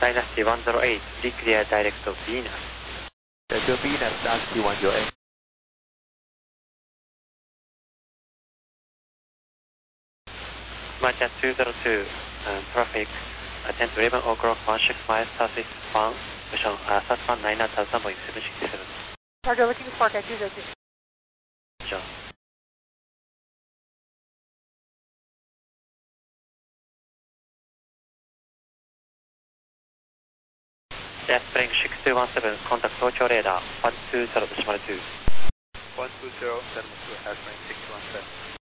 Dynasty 108, declare direct to Venus. To Venus, Dynasty 108. March 202, traffic, 10 to 11 o'clock, 16 miles southeast 1, mission, southbound 9,000.767. Roger, looking for Park at 202. John. Spring 6217, contact Tokyo radar, 120.2. 120, Denmark, Spring 617.